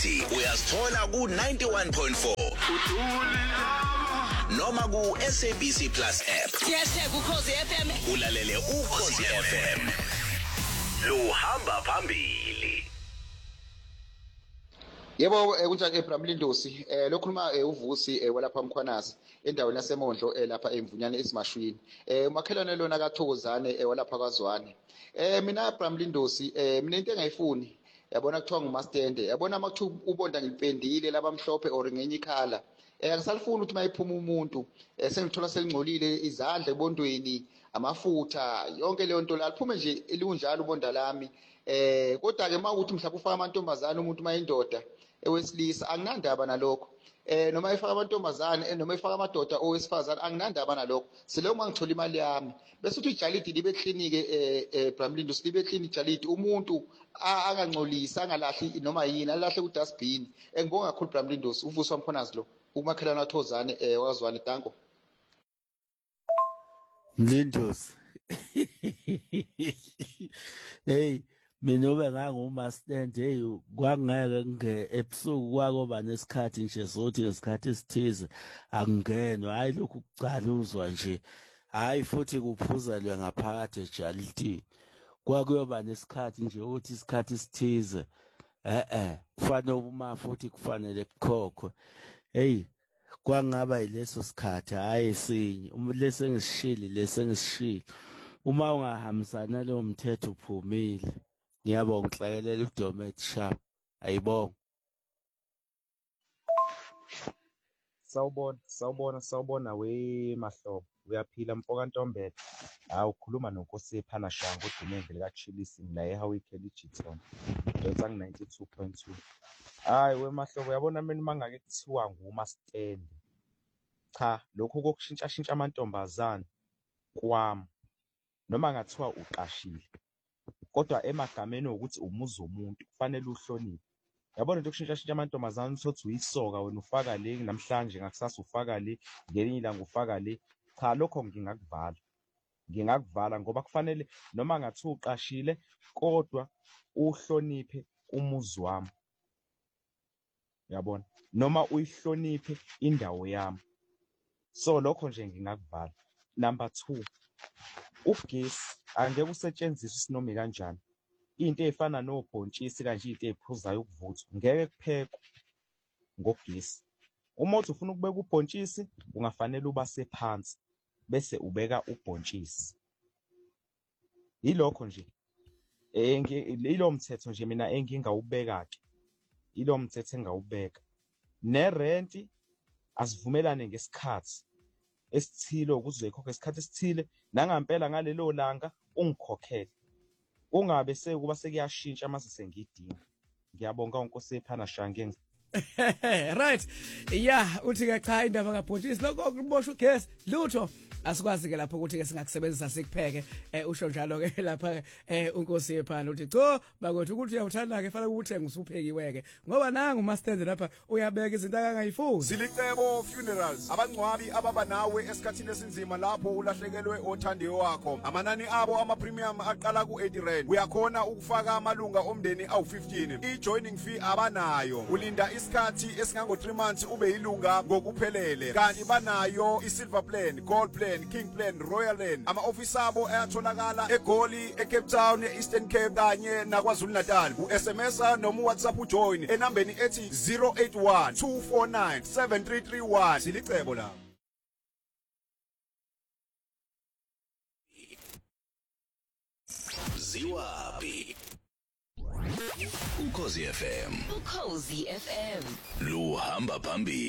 ethi uyasithola ku 91.4 noma ku SABC Plus app. #Ukhozi FM. Ulalele Ukhozi FM. Luhamba phambili. Yebo kunjani Abraham Lindosi lokhuluma uVusi walapha eMkhwanazi endaweni yaseMondlo lapha eMvunyane eSimashwini umakhelwane lona kaThokozane walapha kwaZwane mina Abraham Lindosi mina into engayifuni yabona kuthiwa ngumastende yabona makuthiwa ubonda ngilipendile labamhlophe or ngenye ikhala akusalifuni ukuthi mayiphuma umuntu sengithola selingcolile izandla ebondweni amafutha yonke leyo nto laphume nje elunjalo ubonda lami kodwa ke mawukuthi mhlawumbe ufaka amantombazane umuntu mayindoda ewesilisa anginandaba nalokho noma ifaka amantombazane noma ifaka amadoda owesifazane anginandaba nalokho selo mangithola imali yami bese uthi ijalidi libe clinic Bramlindo libe clinic ijalidi umuntu angangcolisa angalahli noma yini alahle ku dustbin engibonga kakhulu Bramlindo uVusi waMkhwanazi lo umakhelana waThokozane waZwane danko Lindosi hey mina ube ngangumastende hey kwangeke ebusuku kwakoba nesikhathi nje sothi ngesikhathi esithize akungenwa hayi lokhu kucaluzwa nje hayi futhi kuphuzalwe ngaphakathi ejaliti kwakuyoba nesikhathi nje uthi isikhathi esithize kufanele uma futhi kufanele kukhokhwe hey kwangaba yileso sikhathi hayi sinye lesengishilo uma ungahambisana lo mthetho uphumile ngiyabonga uhlakelela uDomet Sharp ayibonga sawubona we mahlobo uyaphila mfoka Ntombela ukhuluma noNkosipha Shango uDumendle kaChilisi la eHowikeli Giton donsa ngi92.2 hayi we mahlobo yabona mina mangake kuthiwa ngumastende cha lokho kokushintsha amantombazane kwami noma ngathiwa uqashile kodwa emagameni ukuthi umuzi womuntu kufanele uhloniphe yabona into yokushintsha amantombazane uthi uyisoka wena ufaka le namhlanje ngakusasa ufaka le ngelinye ilanga ufaka le cha lokho ngingakuvala ngoba kufanele noma ngathiwa uqashile kodwa uhloniphe umuzi wami yabona noma uyihloniphe indawo yami so lokho nje ngingakuvala. Number 2 ugesi angeke usetshenziswe sinoma kanjani into ezifana nobhontshisi kanje into eziphuzayo ukuvuthwa ngeke kuphekwe ngogesi uma uthi ufuna ukubeka ubhontshisi ungafanele ubase phansi bese ubeka ubhontshisi ilokho nje ilo mthetho nje mina engingawubeka ke ilo mthetho engawubeka nerenti asivumelane ngesikhathi esithile ukuze ikhokhe isikhathi esithile nangampela ngalelo langa ungikhokhele ungabe sekuba sekuyashintsha mase sengidinga ngiyabonga uNkosipha Shango right yeah uthi ke cha indaba kabhontshisi lokho kubosha ugesi lutho asikwazi ke lapho ukuthi ke singakusebenzisa sikupheke usho njalo ke lapha uNkosipha uthi cho bakwethu ukuthi uyawuthanda ke fanele ukuthenga usuphekiweke ngoba nanga umastende lapha uyabeka izinto akangayifuni Silicebo Funerals abangcwabi ababa nawe esikhathini esinzima lapho ulahlekelwe othandiwe wakho amanani abo ama premium aqala ku 80 rand uyakhona ukufaka amalunga omndeni awu15 ijoining fee abanayo ulinda isikhathi esingango 3 months ube yilunga ngokuphelele kanti banayo isilver plan gold plan King Plan Royal Land ama-office abo ayatholakala eGoli eCape Town eEastern Cape kanye naKwaZulu Natal uSMS noma uWhatsApp ujoin enambeni ethi 081 249 7331 silicebo la Ziwapi Ukhozi FM Ukhozi FM. Luhamba phambili.